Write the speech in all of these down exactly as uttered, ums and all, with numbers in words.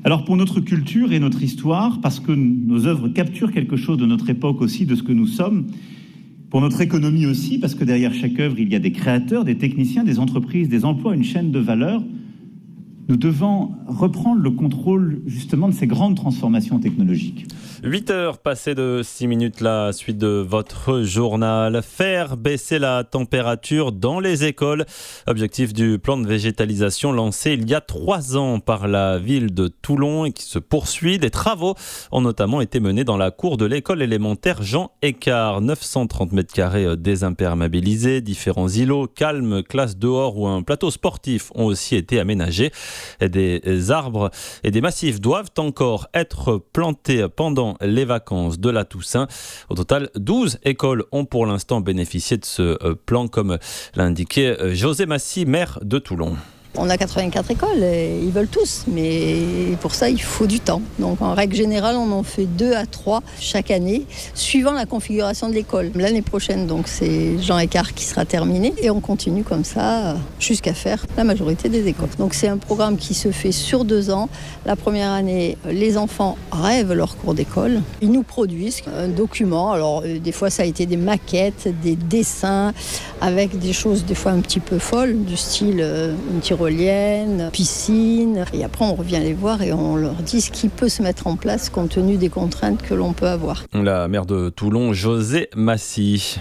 Alors pour notre culture et notre histoire, parce que nos œuvres capturent quelque chose de notre époque aussi, de ce que nous sommes, pour notre économie aussi, parce que derrière chaque œuvre, il y a des créateurs, des techniciens, des entreprises, des emplois, une chaîne de valeur, nous devons reprendre le contrôle justement de ces grandes transformations technologiques. huit heures passées de six minutes, la suite de votre journal. Faire baisser la température dans les écoles. Objectif du plan de végétalisation lancé il y a trois ans par la ville de Toulon et qui se poursuit. Des travaux ont notamment été menés dans la cour de l'école élémentaire Jean Écart. neuf cent trente mètres carrés désimperméabilisés, différents îlots, calmes, classes dehors ou un plateau sportif ont aussi été aménagés. Des arbres et des massifs doivent encore être plantés pendant les vacances de la Toussaint. Au total, douze écoles ont pour l'instant bénéficié de ce plan, comme l'a indiqué José Massy, maire de Toulon. On a quatre-vingt-quatre écoles et ils veulent tous, mais pour ça il faut du temps. Donc en règle générale on en fait deux à trois chaque année, suivant la configuration de l'école. L'année prochaine donc c'est Jean Écart qui sera terminé et on continue comme ça jusqu'à faire la majorité des écoles. Donc c'est un programme qui se fait sur deux ans. La première année, les enfants rêvent leur cours d'école. Ils nous produisent un document. Alors des fois ça a été des maquettes, des dessins avec des choses des fois un petit peu folles, du style une tyrolienne, piscine. Et après, on revient les voir et on leur dit ce qui peut se mettre en place compte tenu des contraintes que l'on peut avoir. La maire de Toulon, José Massy.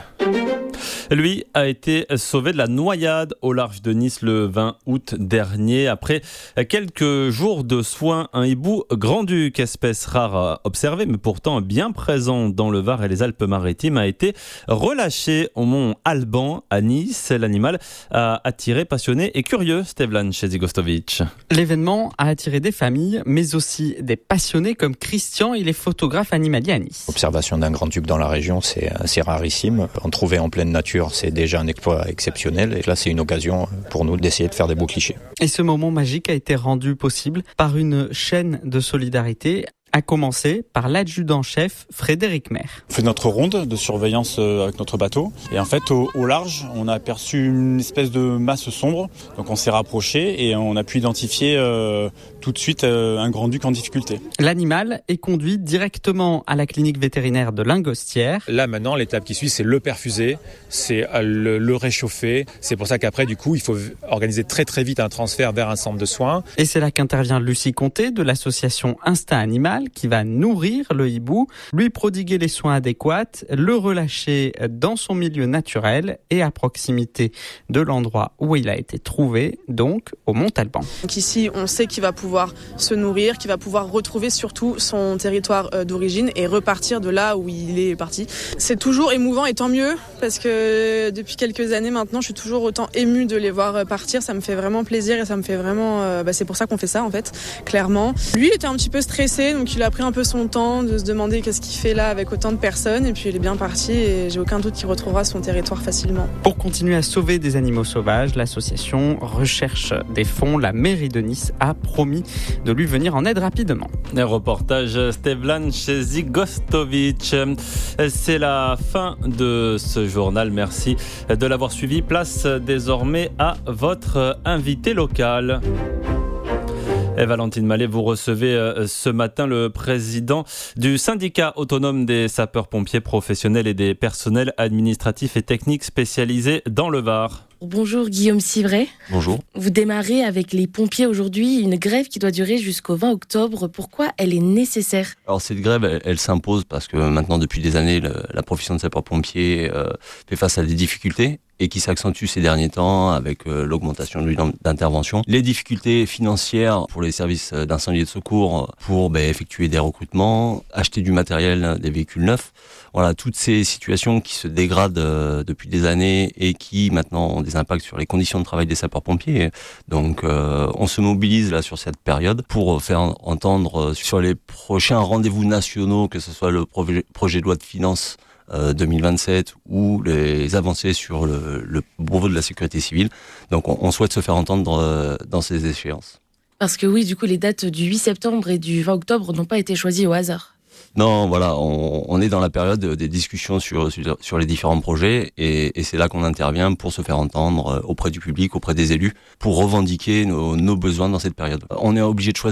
Lui a été sauvé de la noyade au large de Nice le vingt août dernier. Après quelques jours de soins, un hibou grand-duc, espèce rare observée mais pourtant bien présent dans le Var et les Alpes-Maritimes, a été relâché au mont Alban à Nice. L'animal a attiré passionnés et curieux. Stevlan Chezigostovic. L'événement a attiré des familles mais aussi des passionnés comme Christian, il est photographe animalier à Nice. L'observation d'un grand-duc dans la région, c'est assez rarissime. En trouver en pleine nature, c'est déjà un exploit exceptionnel et là c'est une occasion pour nous d'essayer de faire des beaux clichés. Et ce moment magique a été rendu possible par une chaîne de solidarité, à commencer par l'adjudant-chef Frédéric Maire. On fait notre ronde de surveillance avec notre bateau et en fait au, au large on a aperçu une espèce de masse sombre, donc on s'est rapproché et on a pu identifier euh, tout de suite euh, un grand-duc en difficulté. L'animal est conduit directement à la clinique vétérinaire de Lingostière. Là maintenant l'étape qui suit c'est le perfuser, c'est le, le réchauffer, c'est pour ça qu'après du coup il faut organiser très très vite un transfert vers un centre de soins. Et c'est là qu'intervient Lucie Comté de l'association Instinct Animal qui va nourrir le hibou, lui prodiguer les soins adéquats, le relâcher dans son milieu naturel et à proximité de l'endroit où il a été trouvé, donc au Mont Alban. Donc ici, on sait qu'il va pouvoir se nourrir, qu'il va pouvoir retrouver surtout son territoire d'origine et repartir de là où il est parti. C'est toujours émouvant et tant mieux parce que depuis quelques années maintenant, je suis toujours autant émue de les voir partir. Ça me fait vraiment plaisir et ça me fait vraiment... Euh, bah c'est pour ça qu'on fait ça en fait, clairement. Lui, il était un petit peu stressé, donc il a pris un peu son temps de se demander qu'est-ce qu'il fait là avec autant de personnes et puis il est bien parti et j'ai aucun doute qu'il retrouvera son territoire facilement. Pour continuer à sauver des animaux sauvages, l'association recherche des fonds. La mairie de Nice a promis de lui venir en aide rapidement. Un reportage Stevlan Chezigostovic. C'est la fin de ce journal. Merci de l'avoir suivi. Place désormais à votre invité local. Et Valentine Mallet, vous recevez euh, ce matin le président du syndicat autonome des sapeurs-pompiers professionnels et des personnels administratifs et techniques spécialisés dans le Var. Bonjour Guillaume Civray. Bonjour. Vous démarrez avec les pompiers aujourd'hui une grève qui doit durer jusqu'au vingt octobre. Pourquoi elle est nécessaire ? Alors cette grève, elle, elle s'impose parce que maintenant depuis des années, le, la profession de sapeur-pompier euh, fait face à des difficultés et qui s'accentue ces derniers temps avec euh, l'augmentation du nombre d'interventions. Les difficultés financières pour les services d'incendie et de secours pour ben, effectuer des recrutements, acheter du matériel, des véhicules neufs. Voilà, toutes ces situations qui se dégradent euh, depuis des années et qui maintenant ont des impacts sur les conditions de travail des sapeurs-pompiers. Donc euh, on se mobilise là sur cette période pour faire entendre sur les prochains rendez-vous nationaux, que ce soit le projet, projet de loi de finances Euh, deux mille vingt-sept ou les avancées sur le, le brevet de la sécurité civile. Donc on, on souhaite se faire entendre euh, dans ces échéances. Parce que oui, du coup, les dates du huit septembre et du vingt octobre n'ont pas été choisies au hasard. Non, voilà, on, on est dans la période des discussions sur, sur, sur les différents projets et, et c'est là qu'on intervient pour se faire entendre auprès du public, auprès des élus, pour revendiquer nos, nos besoins dans cette période. On est obligé de choisir